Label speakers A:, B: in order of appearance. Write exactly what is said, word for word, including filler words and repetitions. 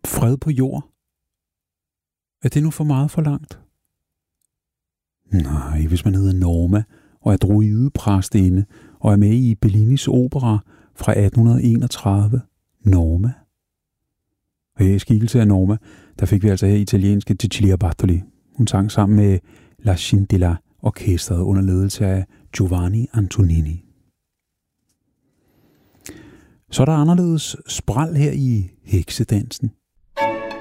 A: Fred på jord? Er det nu for meget forlangt? Nej, hvis man hedder Norma og er druidepræstinde og er med i Bellinis opera fra atten enogtredive. Norma. Og her i skikkelse af Norma, der fik vi altså her italienske Cecilia Bartoli. Hun sang sammen med La Scintilla orkestret under ledelse af Giovanni Antonini. Så er der anderledes spral her i heksedansen.